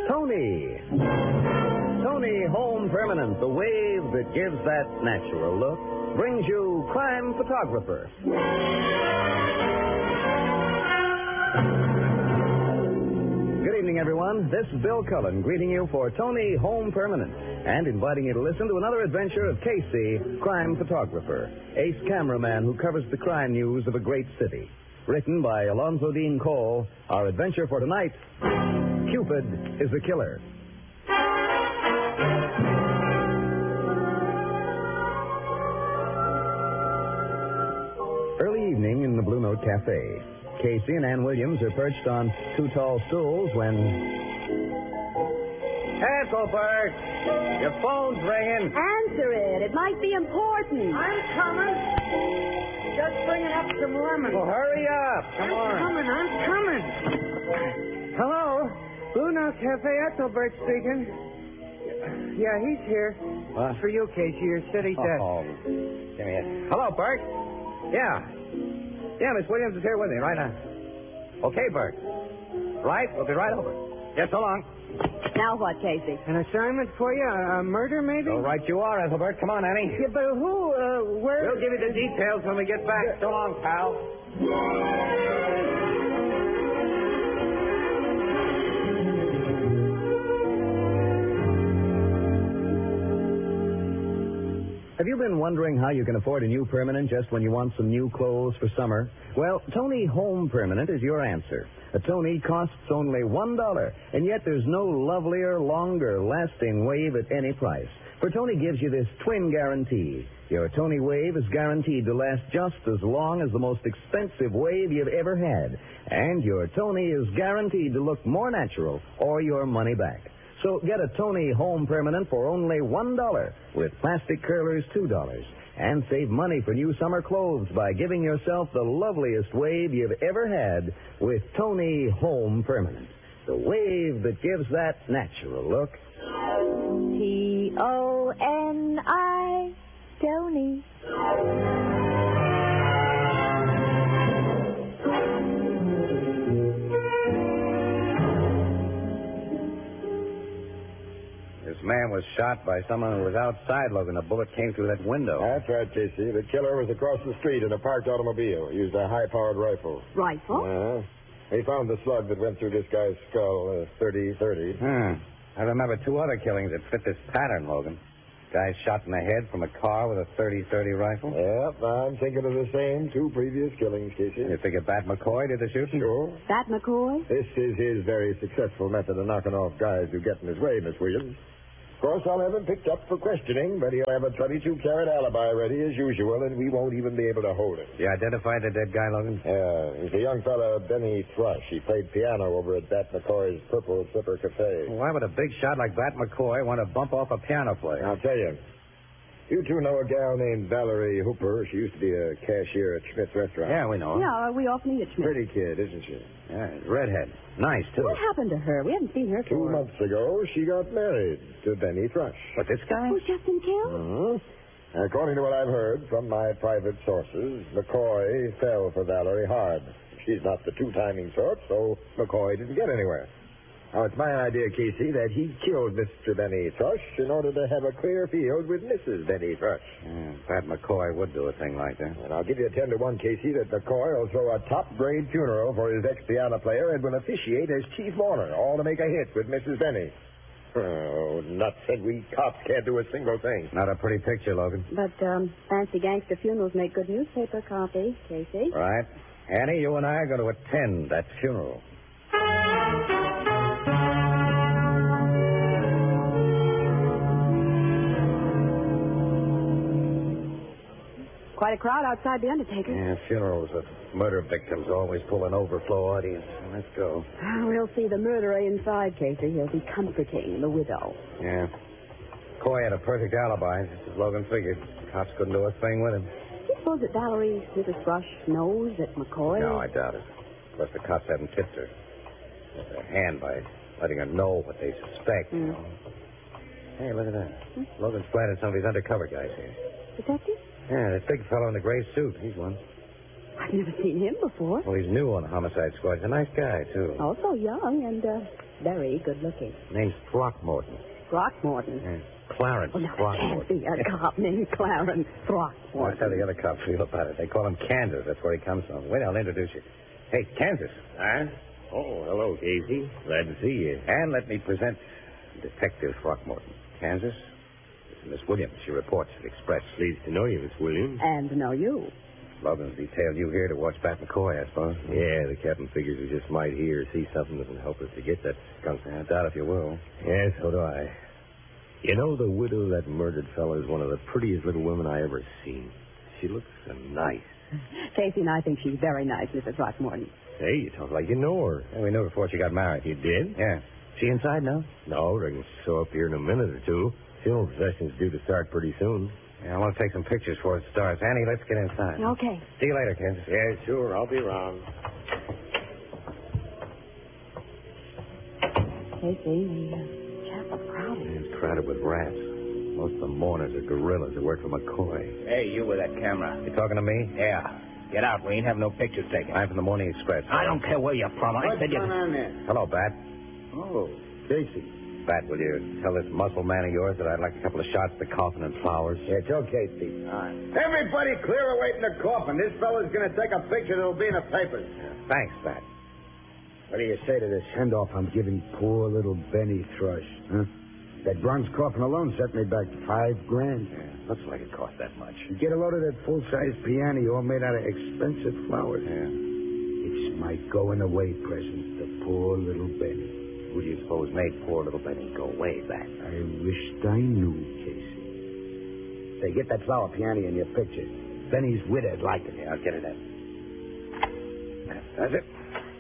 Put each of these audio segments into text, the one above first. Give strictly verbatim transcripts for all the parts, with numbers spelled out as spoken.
Tony. Tony Home Permanent, the wave that gives that natural look, brings you Crime Photographer. Good evening, everyone. This is Bill Cullen greeting you for Tony Home Permanent and inviting you to listen to another adventure of Casey, Crime Photographer, ace cameraman who covers the crime news of a great city. Written by Alonzo Dean Cole, our adventure for tonight, Cupid is a Killer. Early evening in the Blue Note Cafe. Casey and Ann Williams are perched on two tall stools when... Ethelbert! Your phone's ringing. Answer it. It might be important. I'm coming. Just bringing up some lemon. Well, hurry up. Come I'm on. coming. I'm coming. Hello. Blue Note Cafe, Ethelbert speaking. Yeah, he's here. What? For you, Casey, your city desk. Oh, give me a... Hello, Bert. Yeah. Yeah, Miss Williams is here with me right now. Okay, Bert. Right? We'll be right over. Yes, so long. Now what, Casey? An assignment for you? A, a murder, maybe? So right you are, Ethelbert. Come on, Annie. Yeah, but who, uh, where... We'll give you the details when we get back. So long, pal. Have you been wondering how you can afford a new permanent just when you want some new clothes for summer? Well, Tony Home Permanent is your answer. A Tony costs only one dollar, and yet there's no lovelier, longer, lasting wave at any price. For Tony gives you this twin guarantee. Your Tony wave is guaranteed to last just as long as the most expensive wave you've ever had. And your Tony is guaranteed to look more natural or your money back. So get a Tony Home Permanent for only one dollar with plastic curlers two dollars. And save money for new summer clothes by giving yourself the loveliest wave you've ever had with Tony Home Permanent. The wave that gives that natural look. T O N I, Tony. This man was shot by someone who was outside, Logan. A bullet came through that window. That's right, Casey. The killer was across the street in a parked automobile. He used a high-powered rifle. Rifle? Uh-huh. He found the slug that went through this guy's skull, uh, thirty thirty. Hmm. I remember two other killings that fit this pattern, Logan. Guy shot in the head from a car with a thirty thirty rifle. Yep, I'm thinking of the same two previous killings, Casey. You figure Bat McCoy did the shooting? Sure. Bat McCoy? This is his very successful method of knocking off guys who get in his way, Miss Williams. Of course, I'll have him picked up for questioning, but he'll have a twenty-two carat alibi ready as usual, and we won't even be able to hold him. You identified the dead guy, Logan? Yeah, he's a young fella, Benny Thrush. He played piano over at Bat McCoy's Purple Slipper Cafe. Why would a big shot like Bat McCoy want to bump off a piano player? I'll tell you. You two know a gal named Valerie Hooper. She used to be a cashier at Schmidt's restaurant. Yeah, we know her. Yeah, we often eat at Schmidt. Pretty kid, isn't she? Yeah, redhead. Nice, too. What happened to her? We haven't seen her for... Two months ago, she got married to Benny Thrush. But this guy? Who's just been killed? Mm-hmm. According to what I've heard from my private sources, McCoy fell for Valerie hard. She's not the two-timing sort, so McCoy didn't get anywhere. Now, it's my idea, Casey, that he killed Mister Benny Thrush in order to have a clear field with Missus Benny Thrush. Yeah, Pat McCoy would do a thing like that. And I'll give you a ten to one, Casey, that McCoy will throw a top-grade funeral for his ex-piano player and will officiate as chief mourner, all to make a hit with Missus Benny. Oh, nuts, and we cops can't do a single thing. Not a pretty picture, Logan. But, um, fancy gangster funerals make good newspaper copy, Casey. Right. Annie, you and I are going to attend that funeral. Quite a crowd outside the undertaker. Yeah, funerals of murder victims always pull an overflow audience. Let's go. Ah, we'll see the murderer inside, Casey. He'll be comforting the widow. Yeah. Coy had a perfect alibi, just as Logan figured. Cops couldn't do a thing with him. Do you suppose that Valerie, Missus Thrush, knows that McCoy... No, I doubt it. Of course, the cops haven't tipped her. With their hand by letting her know what they suspect. Mm. You know. Hey, look at that. Hmm? Logan's planted some of his undercover guys here. Detective? Yeah, that big fellow in the gray suit. He's one. I've never seen him before. Well, he's new on the homicide squad. He's a nice guy, too. Also young and uh, very good looking. Name's Throckmorton. Throckmorton. Yeah. Clarence Oh, no, Throckmorton. can't be a cop named Clarence Well, that's Throckmorton. how the other cops feel about it. They call him Kansas. That's where he comes from. Wait, I'll introduce you. Hey, Kansas. Huh? Oh, hello, Casey. Glad to see you. And let me present Detective Throckmorton. Kansas, this is Miss Williams. She reports at Express. Pleased to know you, Miss Williams. And know you. Logan's detailed you here to watch Bat McCoy, I suppose. Yeah, the captain figures we just might hear or see something that will help us to get that skunk. I doubt if you will. Yeah, so do I. You know, the widow of that murdered fellow is one of the prettiest little women I ever seen. She looks so nice. Casey and I think she's very nice, Missus Throckmorton. Hey, you talk like you know her. Yeah, we knew her before she got married. You did? Yeah. She inside now? No, they can show up here in a minute or two. Funeral procession's due to start pretty soon. Yeah, I want to take some pictures for it starts. Annie, let's get inside. Okay. See you later, Kansas. Yeah, sure. I'll be around. Casey, the uh, chapel's crowded. It's crowded with rats. Most of the mourners are gorillas that work for McCoy. Hey, you with that camera. You talking to me? Yeah. Get out. We ain't have no pictures taken. I'm from the Morning Express. I don't care where you're from. I What's said you... going on there? Hello, Bat. Oh, Casey. Bat, will you tell this muscle man of yours that I'd like a couple of shots of the coffin and flowers? Yeah, it's okay, Steve. All right. Everybody clear away from the coffin. This fellow's going to take a picture that'll be in the papers. Thanks, Bat. What do you say to this handoff I'm giving poor little Benny Thrush, huh? That bronze coffin alone set me back five grand. Yeah, looks like it cost that much. You get a load of that full-size piano all made out of expensive flowers. Yeah. It's my going-away present to poor little Benny. Who do you suppose made poor little Benny go way back? I wished I knew, Casey. Say, get that flower piano in your picture. Benny's widow'd like it. Yeah, I'll get it in. That's it.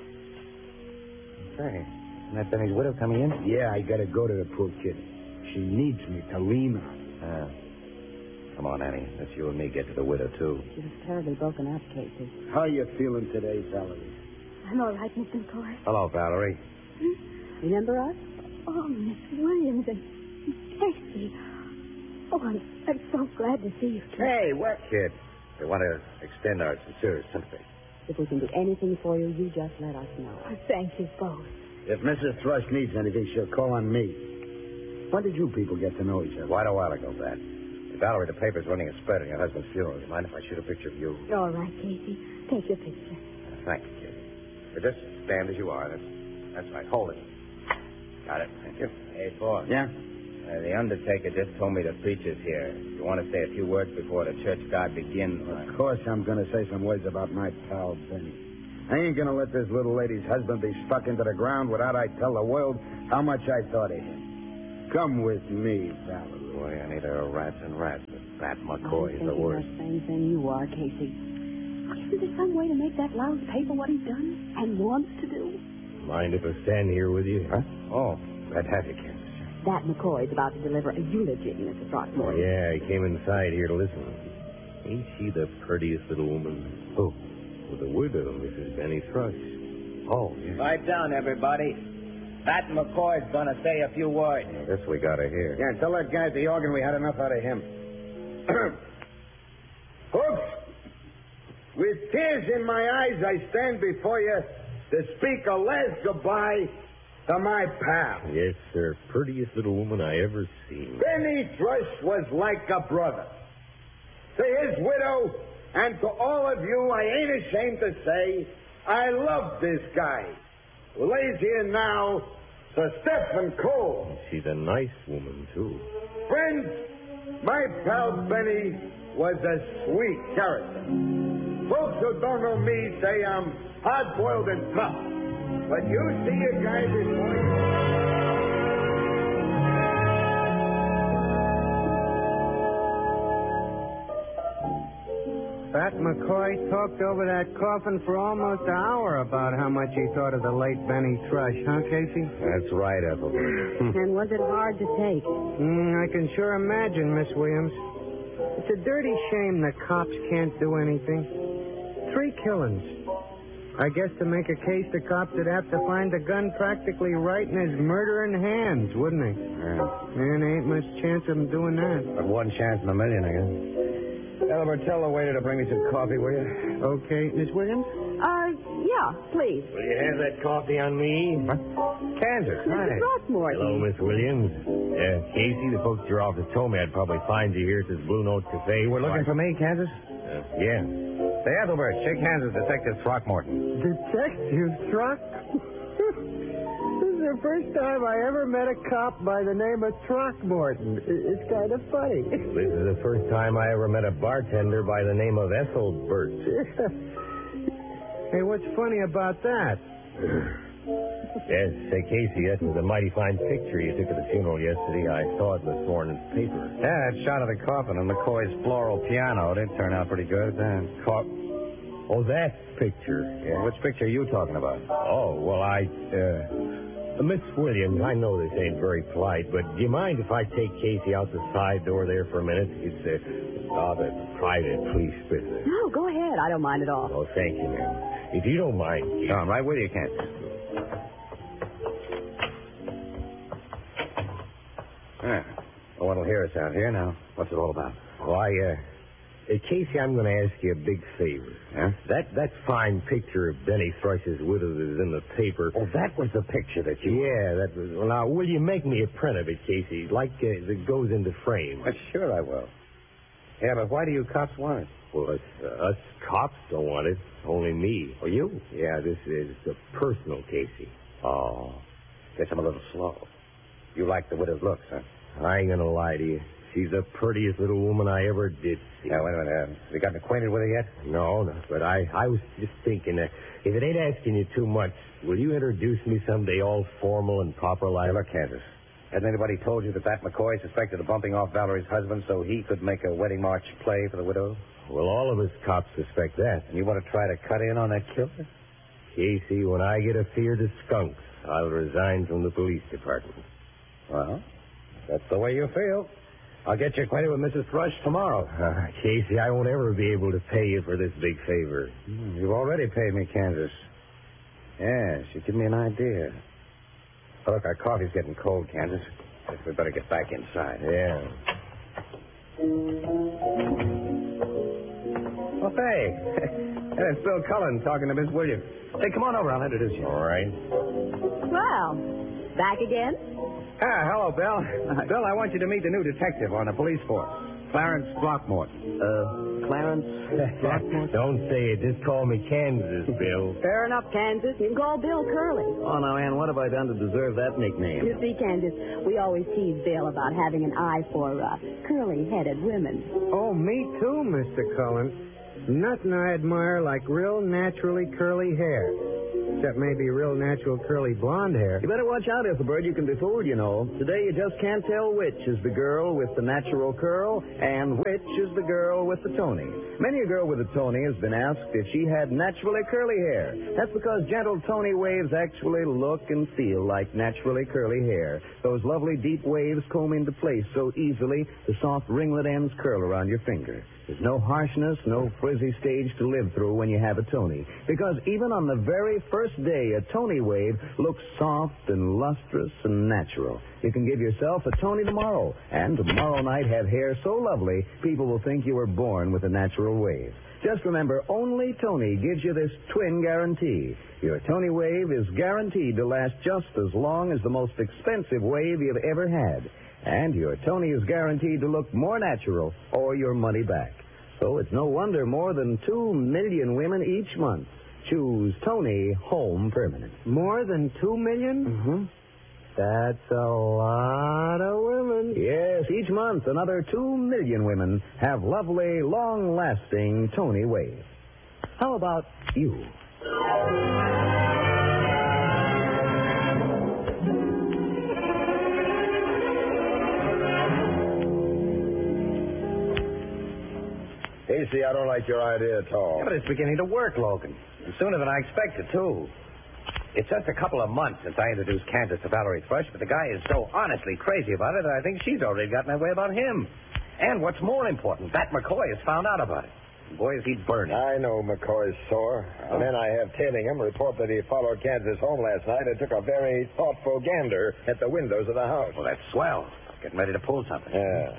Say, isn't that Benny's widow coming in? Yeah, I gotta go to the poor kid. She needs me to lean on. Uh, come on, Annie. Let's you and me get to the widow, too. She was terribly broken up, Casey. How you feeling today, Valerie? I'm all right, Mister McCoy. Hello, Valerie. Remember us? Oh, Miss Williams and Casey. Oh, I'm, I'm so glad to see you. Hey, what? Kid, we want to extend our sincerest sympathy. If we can do anything for you, you just let us know. Oh, thank you both. If Missus Thrush needs anything, she'll call on me. When did you people get to know each other? Quite a while ago, Bat. Valerie, the paper's running a spread on your husband's funeral. You mind if I shoot a picture of you? All right, Casey. Take your picture. Uh, thank you, kid. But just stand as you are. That's, that's right. Hold it. Got it. Thank you. Hey, boss. Yeah? Uh, the undertaker just told me the preacher's here. You want to say a few words before the church guard begins? Of course I'm going to say some words about my pal, Benny. I ain't going to let this little lady's husband be stuck into the ground without I tell the world how much I thought of him. Come with me, Valerie. Boy, I need a rats and rats, but Bat I'm McCoy is thinking the worst. the same thing you are, Casey. Isn't there some way to make that louse pay for what he's done and wants to do? Mind if I stand here with you? Huh? Oh, glad to have you, Kansas. That McCoy's about to deliver a eulogy, Missus Oh, Throckmorton. yeah, I came inside here to listen. Ain't she the prettiest little woman? Who? Well, the widow, Missus Benny Thrush. Oh, yeah. Pipe down, everybody. Pat McCoy's going to say a few words. This we got to hear. Yeah, tell that guy at the organ we had enough out of him. Folks, with tears in my eyes, I stand before you to speak a last goodbye to my pal. Yes, sir. Prettiest little woman I ever seen. Benny Thrush was like a brother. To his widow and to all of you, I ain't ashamed to say I love this guy who lays here now, Sir Stephen Cole. She's a nice woman, too. Friends, my pal Benny was a sweet character. Folks who don't know me say I'm hard-boiled and tough. But you see a guy before you... Pat McCoy talked over that coffin for almost an hour about how much he thought of the late Benny Thrush, huh, Casey? That's right, Ethelbert. And was it hard to take? Mm, I can sure imagine, Miss Williams. It's a dirty shame the cops can't do anything. Three killings. I guess to make a case, the cops would have to find the gun practically right in his murdering hands, wouldn't they? Yeah. Man, there ain't much chance of him doing that. But one chance in a million, I guess. Ethelbert, tell the waiter to bring me some coffee, will you? Okay, Miss Williams? Uh, Yeah, please. Will you have that coffee on me? Kansas, hi. Mister Throckmorton. Hello, Miss Williams. Uh, Casey, the folks at your office told me I'd probably find you here at this Blue Note Cafe. You were looking for me, Kansas? Uh, yeah. Say, Ethelbert, shake hands with Detective Throckmorton. Detective Throck? This is the first time I ever met a cop by the name of Throckmorton. I- It's kind of funny. This is the first time I ever met a bartender by the name of Ethelbert. Hey, what's funny about that? Yes, say, Casey, that was a mighty fine picture you took at the funeral yesterday. I saw it in this morning's paper. Yeah, that shot of the coffin and McCoy's floral piano did turn out pretty good. Uh, Co- oh, that picture. yeah, which picture are you talking about? Oh, well, I, uh, Miss Williams, I know this ain't very polite, but do you mind if I take Casey out the side door there for a minute? It's a rather private police business. No, go ahead. I don't mind at all. Oh, thank you, ma'am. If you don't mind, Casey. No, I'm right with you, Kansas. Yeah. Well, what'll hear us out here now? What's it all about? Why, uh, uh, Casey, I'm going to ask you a big favor. Huh? That that fine picture of Benny Thrush's widow that is in the paper. Oh, that was the picture that you... Yeah, that was. Well, now, will you make me a print of it, Casey, like uh, that goes into frame? Well, sure I will. Yeah, but why do you cops want it? Well, us, uh, us cops don't want it. Only me. Oh, you? Yeah, this is a personal, Casey. Oh. Guess I'm a little slow. You like the widow's looks, huh? I ain't gonna lie to you. She's the prettiest little woman I ever did see. Yeah, wait a minute. Uh, have you gotten acquainted with her yet? No, no, but I, I was just thinking that if it ain't asking you too much, will you introduce me someday all formal and proper like? Hey, look, Kansas. Hasn't anybody told you that that McCoy suspected of bumping off Valerie's husband so he could make a wedding march play for the widow? Well, all of us cops suspect that. And you want to try to cut in on that killer? Casey, when I get afeard of skunks, I'll resign from the police department. Well, that's the way you feel. I'll get you acquainted with Missus Thrush tomorrow. Uh, Casey, I won't ever be able to pay you for this big favor. Hmm, you've already paid me, Kansas. Yes, you give me an idea. Oh, look, our coffee's getting cold, Kansas. Guess we better get back inside. Yeah. Oh, say. That's Bill Cullen talking to Miss Williams. Hey, come on over. I'll introduce you. All right. Well, back again? Ah, hello, Bill. Bill, I want you to meet the new detective on the police force, Clarence Throckmorton. Uh, Clarence Throckmorton? Don't say it. Just call me Kansas, Bill. Fair enough, Kansas. You can call Bill Curly. Oh, now, Ann, what have I done to deserve that nickname? You see, Kansas, we always tease Bill about having an eye for uh, curly-headed women. Oh, me too, Mister Cullen. Nothing I admire like real naturally curly hair. Except maybe real natural curly blonde hair. You better watch out, Ethelbert. You can be fooled, you know. Today you just can't tell which is the girl with the natural curl and which is the girl with the Tony. Many a girl with a Tony has been asked if she had naturally curly hair. That's because gentle Tony waves actually look and feel like naturally curly hair. Those lovely deep waves comb into place so easily the soft ringlet ends curl around your finger. There's no harshness, no frizzy stage to live through when you have a Tony. Because even on the very first day, a Tony wave looks soft and lustrous and natural. You can give yourself a Tony tomorrow, and tomorrow night have hair so lovely, people will think you were born with a natural wave. Just remember, only Tony gives you this twin guarantee. Your Tony wave is guaranteed to last just as long as the most expensive wave you've ever had. And your Tony is guaranteed to look more natural or your money back. So it's no wonder more than two million women each month choose Tony Home Permanent. More than two million? Mm-hmm. That's a lot of women. Yes, each month another two million women have lovely, long-lasting Tony Wave. How about you? Casey, I don't like your idea at all. Yeah, but it's beginning to work, Logan. And sooner than I expected, too. It's just a couple of months since I introduced Kansas to Valerie Thrush, but the guy is so honestly crazy about it that I think she's already gotten her way about him. And what's more important, that McCoy has found out about it. And boy, is he burning. I know McCoy's sore. The men I have tailing him report that he followed Kansas home last night and took a very thoughtful gander at the windows of the house. Well, that's swell. Getting ready to pull something. Yeah.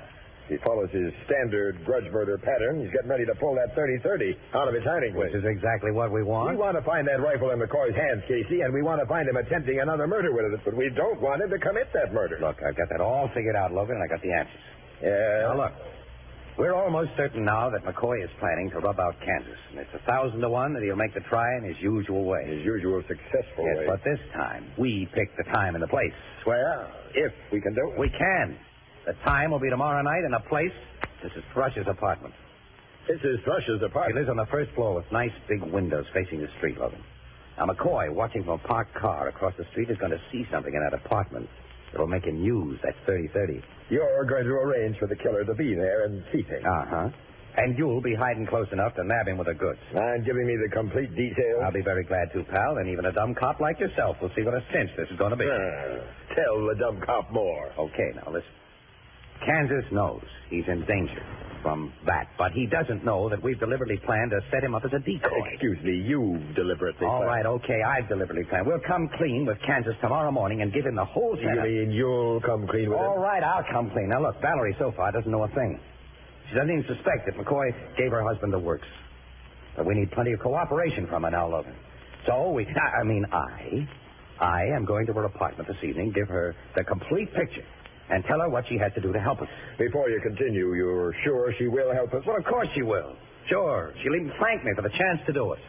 He follows his standard grudge murder pattern. He's getting ready to pull that thirty thirty out of his hiding place. Which is exactly what we want. We want to find that rifle in McCoy's hands, Casey, and we want to find him attempting another murder with it, but we don't want him to commit that murder. Look, I've got that all figured out, Logan, and I got the answers. Yeah. Now, look. We're almost certain now that McCoy is planning to rub out Kansas. And it's a thousand to one that he'll make the try in his usual way. His usual successful yes, way. but this time, we pick the time and the place. Swear, if we can do it. We can. The time will be tomorrow night, and the place, this is Thrush's apartment. This is Thrush's He apartment. lives on the first floor with nice big windows facing the street, Logan. Now, McCoy, watching from a parked car across the street, is going to see something in that apartment that'll make him use that thirty thirty. You're going to arrange for the killer to be there and see things. Uh-huh. And you'll be hiding close enough to nab him with the goods. Mind giving me the complete details? I'll be very glad to, pal, and even a dumb cop like yourself will see what a cinch this is going to be. Uh, tell the dumb cop more. Okay, now listen. Kansas knows he's in danger from that, but he doesn't know that we've deliberately planned to set him up as a decoy. Excuse me, you've deliberately All planned. right, okay, I've deliberately planned. We'll come clean with Kansas tomorrow morning and give him the whole You setup. mean you'll come clean with All him? right, I'll come clean. Now, look, Valerie so far doesn't know a thing. She doesn't even suspect that McCoy gave her husband the works. But we need plenty of cooperation from her now, Logan. So we, I mean, I, I am going to her apartment this evening, give her the complete picture, and tell her what she has to do to help us. Before you continue, you're sure she will help us? Well, of course she will. Sure. She'll even thank me for the chance to do it.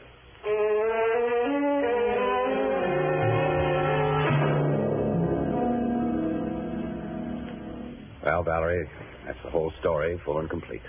Well, Valerie, that's the whole story, full and complete.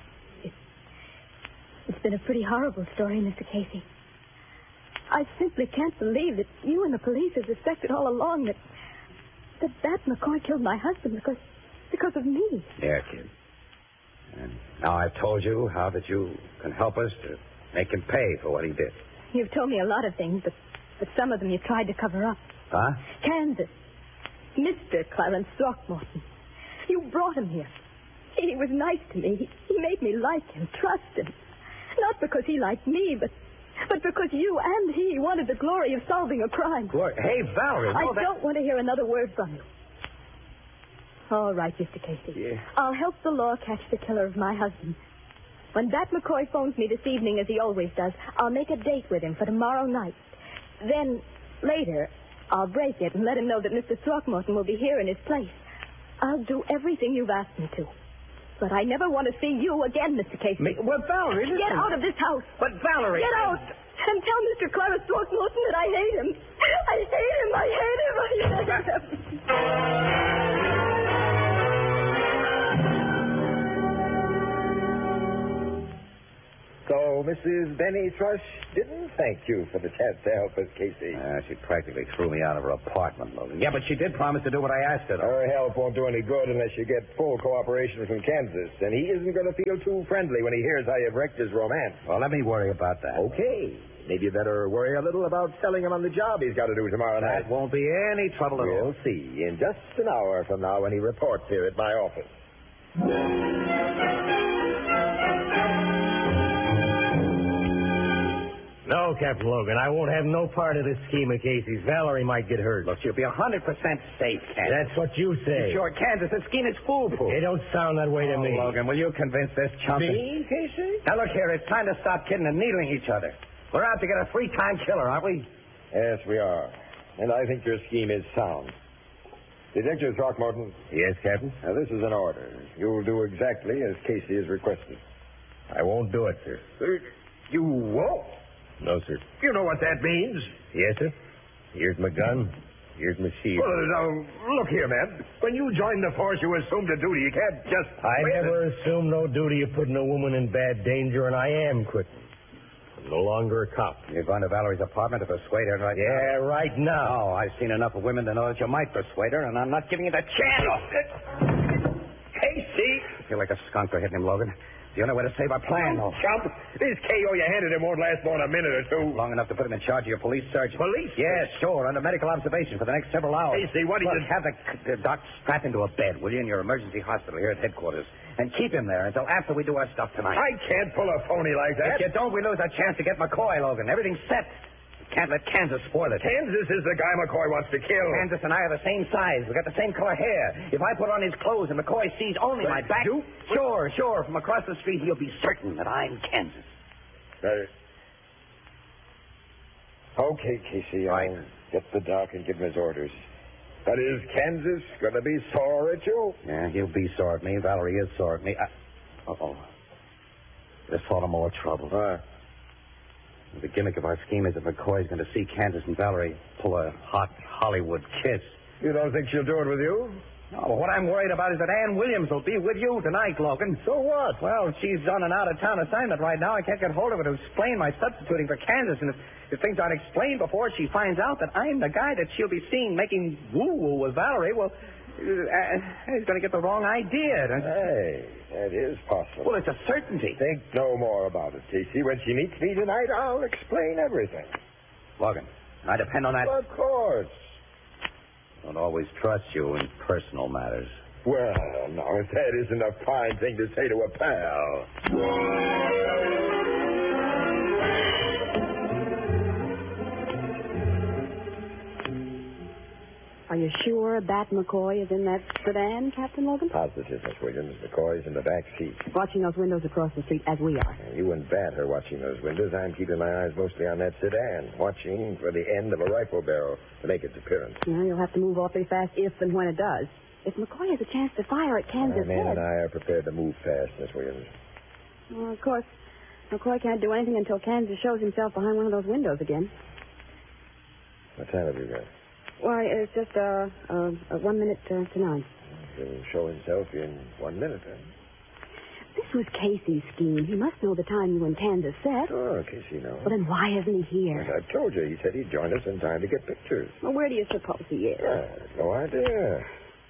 It's been a pretty horrible story, Mister Casey. I simply can't believe that you and the police have suspected all along that that that McCoy killed my husband because because of me. Yeah, kid. And now I've told you how that you can help us to make him pay for what he did. You've told me a lot of things, but but some of them you've tried to cover up. Huh? Kansas. Mister Clarence Throckmorton. You brought him here. He was nice to me. He, he made me like him, trust him. Not because he liked me, but but because you and he wanted the glory of solving a crime. Glory. Hey, Valerie. I no, that- don't want to hear another word from you. All right, Mister Casey. Yeah. I'll help the law catch the killer of my husband. When that McCoy phones me this evening, as he always does, I'll make a date with him for tomorrow night. Then, later, I'll break it and let him know that Mister Throckmorton will be here in his place. I'll do everything you've asked me to. But I never want to see you again, Mister Casey. Me? Well, Valerie, listen. Get out of this house. But, Valerie. Get out. And tell Mister Clarence Throckmorton that I hate him. I hate him. I hate him. I hate him. So Missus Benny Thrush didn't thank you for the chance to help us, Casey. Uh, she practically threw me out of her apartment, Logan. Yeah, but she did promise to do what I asked her. though. Her help won't do any good unless you get full cooperation from Kansas. And he isn't going to feel too friendly when he hears how you've wrecked his romance. Well, let me worry about that. Okay. Maybe you better worry a little about selling him on the job he's got to do tomorrow night. That won't be any trouble at all. We'll see in just an hour from now when he reports here at my office. No, Captain Logan, I won't have no part of this scheme of Casey's. Valerie might get hurt. Look, you'll be one hundred percent safe, Kansas. That's what you say. Sure, Kansas, this scheme is foolproof. It don't sound that way to Oh, me. Logan, will you convince this chump? Me, Casey? Now, look here. It's time to stop kidding and needling each other. We're out to get a three-time killer, aren't we? Yes, we are. And I think your scheme is sound. Detective Throckmorton, Yes, Captain? now this is an order. You'll do exactly as Casey has requested. I won't do it, sir. You won't? No, sir. You know what that means. Yes, sir. Here's my gun. Here's my shield. Well, now, look here, man. When you joined the force, you assumed a duty. You can't just... I quit it. never assumed no duty of putting a woman in bad danger, and I am quitting. I'm no longer a cop. You're going to Valerie's apartment to persuade her right Yeah, right now? now. Oh, I've seen enough of women to know that you might persuade her, and I'm not giving you the chance. Casey! I feel like a skunk for hitting him, Logan. It's the only way to save our plan, though. Chump, this K O you handed him won't last more than a minute or two. Long enough to put him in charge of your police surgeon. Police? Yes, sure, under medical observation for the next several hours. Casey, what do you... Look, have the, the doc strap into a bed, will you, in your emergency hospital here at headquarters, and keep him there until after we do our stuff tonight. I can't pull a phony like that. If you don't, we lose our chance to get McCoy, Logan. Everything's set. Can't let Kansas spoil it. Kansas is the guy McCoy wants to kill. Kansas and I are the same size. We got the same color hair. If I put on his clothes and McCoy sees only my back... You? Sure, sure. From across the street, he'll be certain that I'm Kansas. Right. Okay, Casey, I'll Right. get the doc and give him his orders. But is Kansas going to be sore at you? Yeah, he'll be sore at me. Valerie is sore at me. I... Uh-oh. There's thought of more trouble. Uh, The gimmick of our scheme is that McCoy's going to see Kansas and Valerie pull a hot Hollywood kiss. you don't think she'll do it with you? No, but what I'm worried about is that Ann Williams will be with you tonight, Logan. So what? Well, she's on an out-of-town assignment right now. I can't get hold of her to explain my substituting for Kansas. And if, if things aren't explained before she finds out that I'm the guy that she'll be seeing making woo-woo with Valerie, well, uh, he's going to get the wrong idea. don't you? Hey, that is possible. Well, it's a certainty. Think no more about it, Casey. When she meets me tonight, I'll explain everything. Logan, I depend on that. Of course. Don't always trust you in personal matters. Well, now, if that isn't a fine thing to say to a pal. Are you sure Bat McCoy is in that sedan, Captain Logan? Positive, Miss Williams. McCoy's in the back seat. Watching those windows across the street as we are. You and Bat are watching those windows. I'm keeping my eyes mostly on that sedan, watching for the end of a rifle barrel to make its appearance. Well, you'll have to move awfully fast if and when it does. If McCoy has a chance to fire at Kansas My man head... and I are prepared to move fast, Miss Williams. Well, of course, McCoy can't do anything until Kansas shows himself behind one of those windows again. What time have you got? Why, it's just uh, uh, uh, one minute uh, to nine. He'll show himself in one minute, then. This was Casey's scheme. He must know the time you and Kansas set. Sure, Casey knows. Well, then why isn't he As here? I told you, he said he'd join us in time to get pictures. Well, where do you suppose he is? I no idea.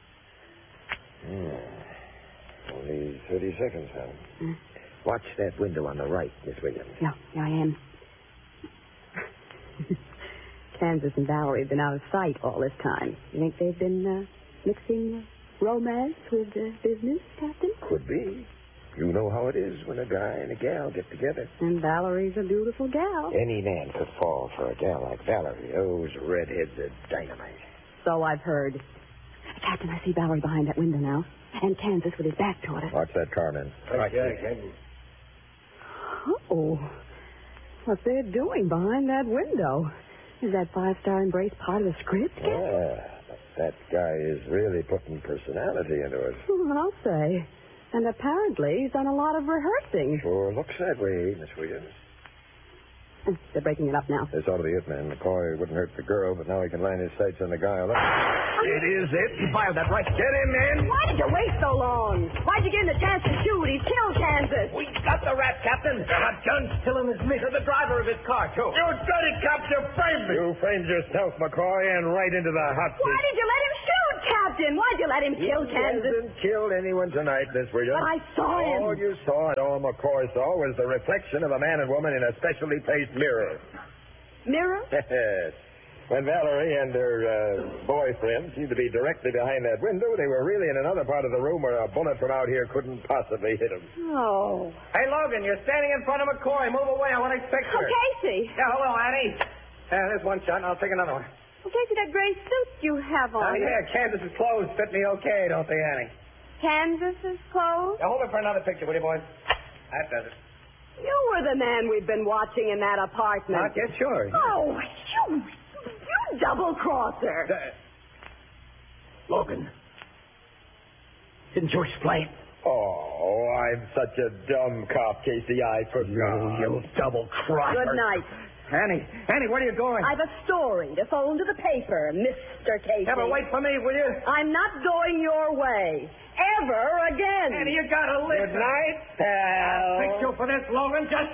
Hmm. Only thirty seconds, Helen. Hmm. Watch that window on the right, Miss Williams. Yeah, yeah, I am. Kansas and Valerie have been out of sight all this time. You think they've been uh, mixing uh, romance with uh, business, Captain? Could be. You know how it is when a guy and a gal get together. And Valerie's a beautiful gal. Any man could fall for a gal like Valerie. Those redheads are dynamite. So I've heard. Captain, I see Valerie behind that window now. And Kansas with his back toward us. Watch that car, man. Right, Oh, what's they doing behind that window? Is that five-star embrace part of the script, Captain? Yeah, that guy is really putting personality into it. Well, I'll say. And apparently he's done a lot of rehearsing. Sure looks that way, Miss Williams. They're breaking it up now. This ought to be it, man. McCoy wouldn't hurt the girl, but now he can line his sights on the guy. Look. It is it. He fired that right. Get him, man. Why did you wait so long? Why'd you give him the chance to shoot? He's killed Kansas. We got the rat, Captain. Got guns still in his mitt. The driver of his car, too. You dirty cops, you framed me. You framed yourself, McCoy, and right into the hot Why seat. did you let him shoot, Captain? Why'd you let him kill He Kansas? hasn't killed anyone tonight, Miss Williams. But I saw him. All you saw and all McCoy saw was the reflection of a man and woman in a specially placed mirror. Mirror? Yes. When Valerie and her uh, boyfriend seemed to be directly behind that window, they were really in another part of the room where a bullet from out here couldn't possibly hit them. Oh. Hey, Logan, you're standing in front of McCoy. Move away. I want to take Oh, pictures. Casey. Yeah, hello, Annie. Yeah, there's one shot, and I'll take another one. Oh, Casey, that gray suit you have Oh, on. yeah, Kansas's clothes fit me okay, don't they, Annie? Kansas's clothes? Now, hold it for another picture, will you, boys? That does it. You were the man we've been watching in that apartment. Not yet, sure. Oh, you, you double-crosser. Uh, Logan, didn't you explain? Oh, I'm such a dumb cop, Casey. I forgot. You double crosser. Good night. Annie, Annie, where are you going? I've a story to phone to the paper, Mister Casey. Yeah, but wait for me, will you? I'm not going your way. Ever again. Annie, you gotta listen. Good night, pal. I'll fix you for this, Logan. Just